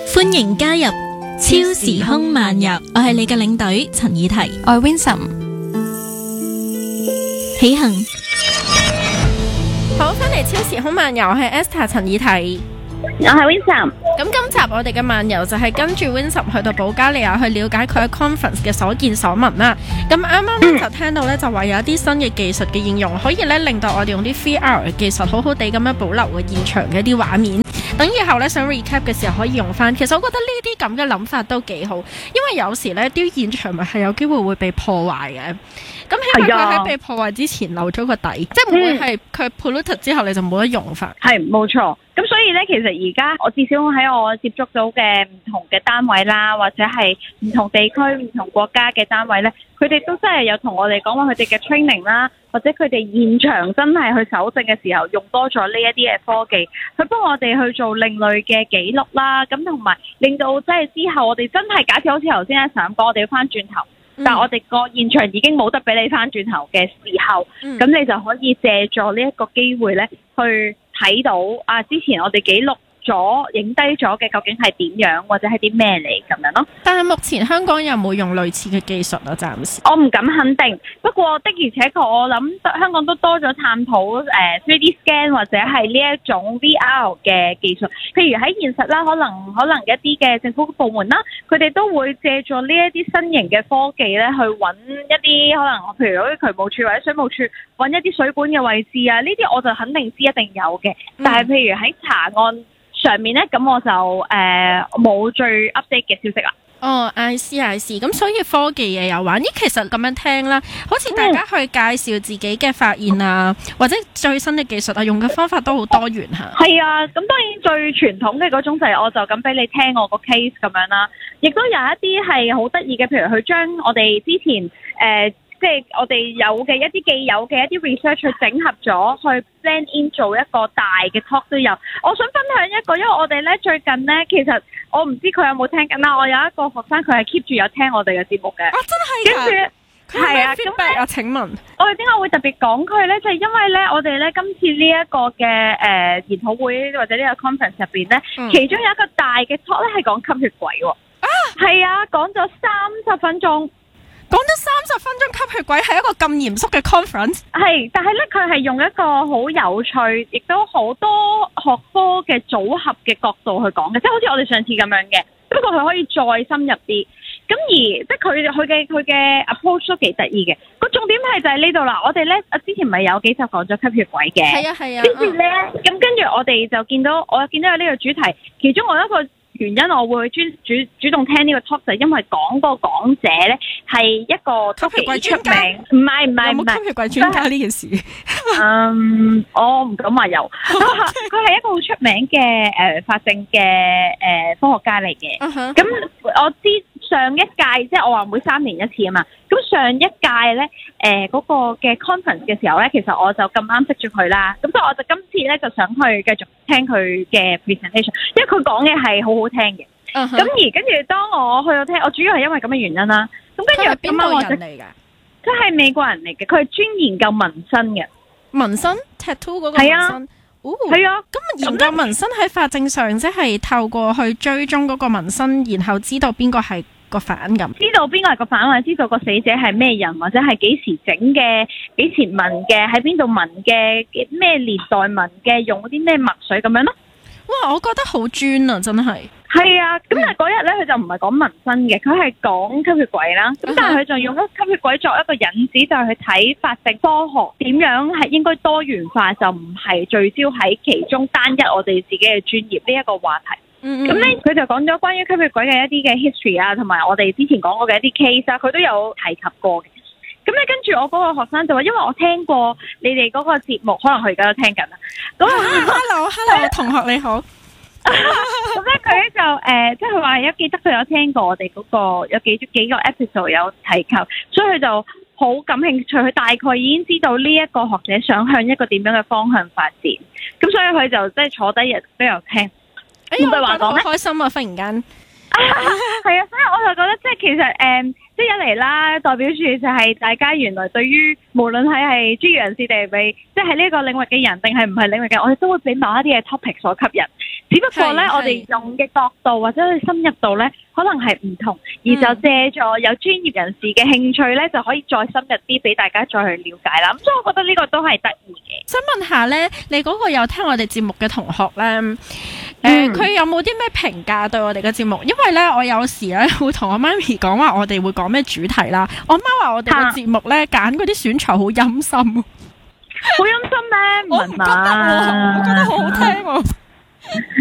歡迎加入超時空漫遊，我係你嘅領隊陳以緹， 我係 Winsome。 起行。 好，翻嚟超時空漫遊，我係 Esther 陳以緹， 我係 Winsome。 咁今集我哋嘅漫遊就係跟住 Winsome 去到保加利亞去了解佢喺 conference 嘅所見所聞啦。咁啱啱咧就聽到咧就話有一啲新嘅技術嘅應用，可以咧令到我哋用啲 VR 嘅技術好好地咁樣保留個現場嘅一啲畫面。等以後咧想 recap 嘅時候可以用翻。其實我覺得呢啲咁嘅諗法都幾好，因為有時咧啲現場咪係有機會會被破壞嘅。咁起碼佢喺被破壞之前留咗個底，即係唔會係佢 polluted 之後你就冇得用法。 係冇錯。咁所以咧，其實而家我至少喺我接觸到嘅唔同嘅單位啦，或者係唔同地區、唔同國家嘅單位咧，佢哋都真係有同我哋講話佢哋嘅 training 啦，或者佢哋現場真係去搜證嘅時候用多咗呢一啲嘅科技，去幫我哋去做另類嘅記錄啦。咁同埋令到即係之後我哋真係假設好似頭先阿 Sam 講，我哋要翻轉頭。但係我哋個現場已經冇得俾你翻轉頭嘅時候，咁你就可以借助呢一個機會咧，去睇到之前我哋記錄咗、影低咗嘅究竟係點樣，或者係啲咩嚟咁樣咯。 但係目前香港有冇用類似嘅技術啊？暫時我唔敢肯定，不過的而且確我諗香港都多咗探討3D scan 或者係呢一種 VR 嘅技術。譬如喺現實啦，可能一啲嘅政府部門啦，佢哋都會借助呢一啲新型嘅科技咧，去揾一啲可能譬如好似渠務處或者水務處揾一啲水管嘅位置啊，呢啲我就肯定知一定有嘅。但係譬如喺查案上面咧，咁我就冇最 update 嘅消息啦。 哦，I see。咁所以科技嘢有玩。其實咁樣聽啦，好似大家去介紹自己嘅發現啊，或者最新嘅技術啊，用嘅方法都好多元嚇。 係啊，咁當然最傳統嘅嗰種就係我就咁俾你聽我個 case 咁樣啦。亦都有一啲係好得意嘅，譬如佢將我哋之前即係我哋有嘅一啲既有嘅一啲 research 去整合咗，去 blend in 做一個大嘅 talk 都有。我想分享一個，因為我哋咧最近咧，其實我唔知佢有冇聽緊啦。我有一個學生佢係 keep 住有聽我哋嘅節目嘅。 真係㗎！ 跟住係啊， 咁啊請問我哋點解會特別講佢咧？就係因為咧，我哋咧今次呢一個嘅研討會或者呢個 conference 入邊咧，其中有一個大嘅 talk 咧係講吸血鬼喎。係啊，講咗30分鐘。 講咗30分鐘吸血鬼係一個咁嚴肅嘅 conference， 係，但係咧佢係用一個好有趣，亦都好多學科嘅組合嘅角度去講嘅，即係好似我哋上次咁樣嘅，不過佢可以再深入啲。咁而即係佢嘅 approach 都幾得意嘅。個重點係就係呢度啦。我哋咧之前咪有幾集講咗吸血鬼嘅， 係啊。 跟住咧，咁跟住我哋就我見到有呢個主題，其中我一個原因我會主動聽呢個 talk 就係因為講個講者咧係一個吸血鬼專家， 唔係有冇吸血鬼專家呢件事？ 我唔敢話有，佢係一個好出名嘅法證嘅科學家嚟嘅。咁我知上一屆即係我話每3年一次啊嘛。咁上一屆咧嗰個嘅 conference 嘅時候咧，其實我就咁啱識住佢啦。咁所以我就今次咧就想去繼續聽佢嘅 presentation， 因為佢講嘅係好好聽嘅。咁而跟住當我去到聽，我主要係因為咁嘅原因啦。咁跟住邊個人嚟㗎？ 佢係美國人嚟嘅，佢係專研究紋身嘅。 紋身 tattoo 嗰個紋身， 係啊。 咁研究紋身喺法證上，即係透過去追蹤嗰個紋身，然後知道邊個係個犯咁。 知道邊個係個犯，或者知道個死者係咩人，或者係幾時整嘅、幾時紋嘅、喺邊度紋嘅、咩年代紋嘅、用嗰啲咩墨水咁樣咯。 哇！我覺得好專啊，真係。 係啊，咁但係嗰日咧，佢就唔係講紋身嘅，佢係講吸血鬼啦。咁但係佢就用咗吸血鬼作一個引子，就係去睇法證科學點樣係應該多元化，就唔係聚焦喺其中單一我哋自己嘅專業呢一個話題。咁咧，佢就講咗關於吸血鬼嘅一啲嘅 history 啊，同埋我哋之前講過嘅一啲 case 啊，佢都有提及過嘅。咁咧，跟住我嗰個學生就話，因為我聽過你哋嗰個節目，可能佢而家都聽緊啦。咁 Hello， 同學你好。 咁咧，佢咧就即係佢話記得佢有聽過我哋嗰個有幾個 episode 有提及，所以佢就好感興趣。佢大概已經知道呢一個學者想向一個點樣嘅方向發展，咁所以佢就即係坐低日都有聽。 唔係話講咩？開心啊！忽然間係啊，所以我就覺得即係其實即係一嚟啦，代表住就係大家原來對於無論係專業人士定係即係呢個領域嘅人，定係唔係領域嘅，我哋都會俾某一啲嘅 topic 所吸引。 只不過咧， 係我哋用嘅角度或者去深入度咧，可能係唔同，而就借助有專業人士嘅興趣咧，就可以再深入啲俾大家再去了解啦。咁所以我覺得呢個都係得意嘅。 想問下咧，你嗰個有聽我哋節目嘅同學咧，佢有冇啲咩評價對我哋嘅節目？因為咧，我有時咧會同我媽咪講話，我哋會講咩主題啦。我媽話我哋嘅節目咧揀嗰啲選材好陰森， 好陰森咩？ 我唔覺得喎，我覺得好好聽喎。